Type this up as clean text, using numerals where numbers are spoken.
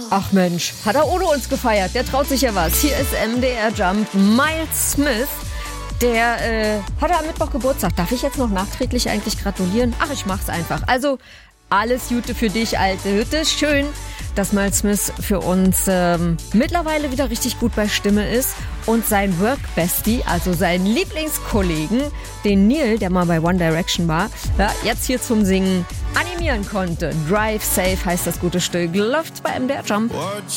Ach Mensch, hat er ohne uns gefeiert. Der traut sich ja was. Hier ist MDR Jump. Miles Smith, der hatte am Mittwoch Geburtstag. Darf ich jetzt noch nachträglich eigentlich gratulieren? Ach, ich mach's einfach. Also, alles Gute für dich, alte Hütte. Schön, dass Miles Smith für uns mittlerweile wieder richtig gut bei Stimme ist. Und sein Work-Bestie, also seinen Lieblingskollegen, den Neil, der mal bei One Direction war, ja, jetzt hier zum Singen animieren konnte. Drive Safe heißt das gute Stück. Läuft bei MDR Jump.